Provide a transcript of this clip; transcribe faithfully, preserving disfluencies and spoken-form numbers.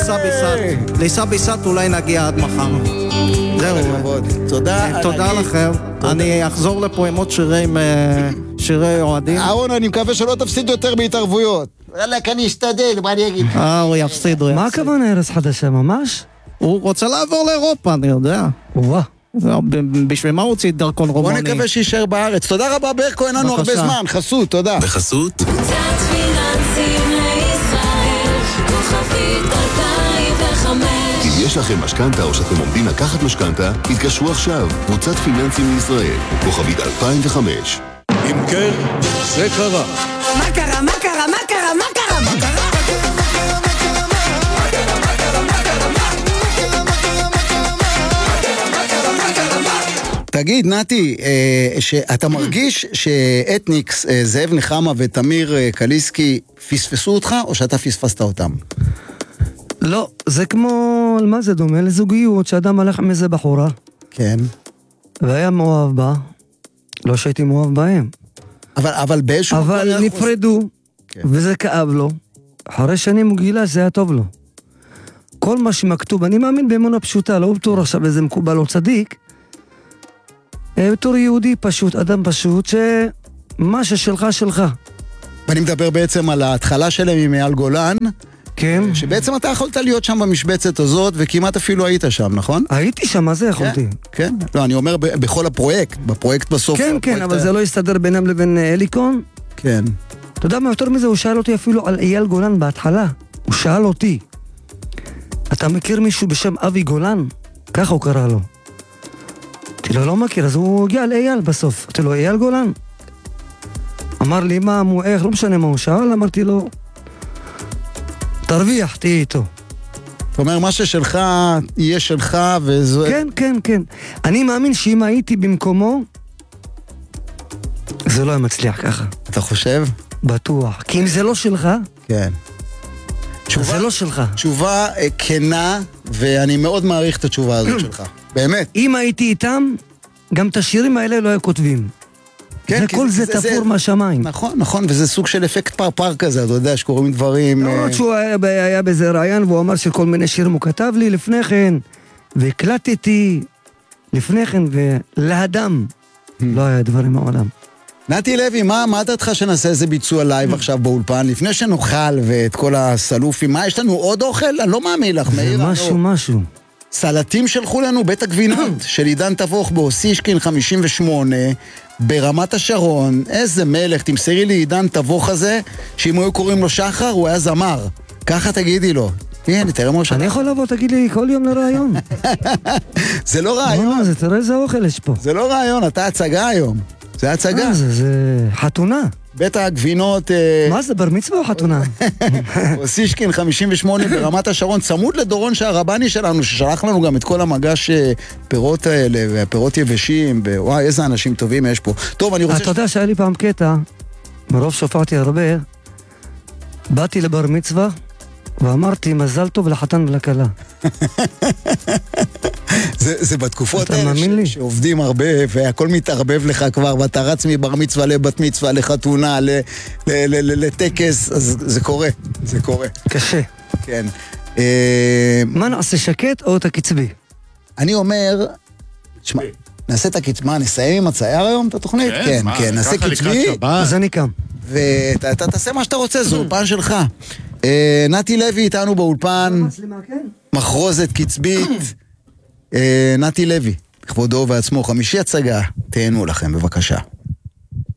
ליסה ביסת. ליסה ביסת אולי נגיע עד מחר. זהו. תודה. תודה לכם. אני אחזור לפה עם עוד שירי אוהדים. אהרון, אני מקווה שלא תפסיד יותר בהתערבויות. וואלה, אני אשתדל, מה אני אגיד? אה, הוא יפסיד, הוא יפסיד. מה הכוונה ארץ חדשה, ממש? הוא רוצה לעבור לאירופה, אני יודע. וואה. בשביל מה הוא הוציא דרכון רומני? בוא נקווה שישאר בארץ. תודה רבה ברקו, אין לנו הרבה זמן. חסות, תודה. בחסות קבוצת פיננסים לישראל, כוכבית אלפיים וחמש. אם יש לכם משכנתה או שאתם עומדים לקחת משכנתה, התקשרו עכשיו. קבוצת פיננסים לישראל, כוכבית אלפיים וחמש. אם כן, זה קרה. מה קרה? מה קרה? מה קרה? מה קרה? מה קרה? תגיד, נתי, שאתה מרגיש שאתניקס, זאב נחמה ותמיר קליסקי פספסו אותך, או שאתה פספסת אותם? לא, זה כמו, מה זה דומה? לזוגיות, שאדם הלך עם איזה בחורה. כן. והיה מאוהב בה, לא שהייתי מאוהב בהם. אבל, אבל באיזשהו... אבל נפרדו, כן. וזה כאב לו. אחרי שנים הוא גילה שזה היה טוב לו. כל מה שמכתוב, אני מאמין באמונה פשוטה, לא בתור עכשיו איזה מקובל או צדיק, בתור יהודי פשוט, אדם פשוט, שמה ששלך שלך. ואני מדבר בעצם על ההתחלה שלהם עם אייל גולן, כן. שבעצם אתה יכולת להיות שם במשבצת הזאת, וכמעט אפילו היית שם, נכון? הייתי שם, מה זה יכולתי? כן, כן. לא, אני אומר ב- בכל הפרויקט, בפרויקט בסוף. כן, כן, אבל זה לא יסתדר בינם לבין אליקון. כן. אתה יודע מה, יותר מזה, הוא שאל אותי אפילו על אייל גולן בהתחלה. הוא שאל אותי, אתה מכיר מישהו בשם אבי גולן? ככה הוא קרא לו. אמרתי לו, לא מכיר, אז הוא הגיע לאייל בסוף. אמרתי לו, אייל גולן? אמר לי, מה, הוא, איך, לא משנה מה הוא שאל, אמרתי לו, תרוויח, תהיה איתו. זאת אומרת, מה ששלך יהיה שלך וזו... כן, כן, כן. אני מאמין שאם הייתי במקומו, זה לא היה מצליח ככה. אתה חושב? בטוח. כי אם זה לא שלך, כן. תשובה, זה לא שלך. תשובה כנה, ואני מאוד מעריך את התשובה הזאת שלך. באמת. אם הייתי איתם, גם את השירים האלה לא היו כותבים. כן, וכל זה, זה תפור זה... מהשמיים. נכון, נכון, וזה סוג של אפקט פרפר כזה, אתה יודע, שקוראים דברים... למרות שהוא היה, היה באיזה רעיון, והוא אמר שכל מיני שירים הוא כתב לי לפני כן, והקלטתי לפני כן, ולאדם לא היה דברים מעולם. נתי לוי, מה, מה דעתך שנעשה איזה ביצוע לייב עכשיו באולפן, לפני שנאכל ואת כל הסלופים, מה, יש לנו עוד אוכל? אני לא מאמין לך, מאיר. זה משהו, משהו. סלטים שלחו לנו, בית הגבינות של עידן תבוך באוסישקין חמישים ושמונה, ברמת השרון. איזה מלך, תמסרי לי עידן תבוך הזה, שאם היו קוראים לו שחר, הוא היה זמר. ככה תגידי לו. הנה, תראה מה שחר. אני יכול לבוא, תגיד לי, כל יום לרעיון. זה לא רעיון. לא, זה תראה איזה אוכל יש פה. זה לא רעיון, אתה הצגה היום. זה הצגה. מה זה? זה חתונה. בית הגבינות... מה זה, בר מצווה או חתונה? אוסישקין חמישים ושמונה ברמת השרון, צמוד לדורון שהרבני שלנו, ששלח לנו גם את כל המגש פירות האלה, והפירות יבשים, וואי, איזה אנשים טובים יש פה. טוב, אני רוצה... אתה יודע שהיה לי פעם קטע, מרוב שופעתי הרבה, באתי לבר מצווה, ואמרתי, מזל טוב לחתן ולכלה. זה, זה בתקופות האלה ש, שעובדים הרבה, והכל מתערבב לך כבר, ואתה רץ מבר מצווה לבת מצווה, לחתונה, ל, ל, ל, ל, לטקס, אז זה קורה, זה קורה. קשה. כן. מה נעשה, שקט או את הקצבי? אני אומר, תשמע, נעשה את הקצבי, מה, נסיים עם הצייר היום את התוכנית? כן, כן, מה, כן, נעשה קצבי, אז אני קם. ואתה תעשה מה שאתה רוצה, זו אולפן שלך. נתי לוי איתנו באולפן, מחרוזת קצבית, נתי לוי, כבודו ועצמו, חמישי הצגה, תהנו לכם, בבקשה.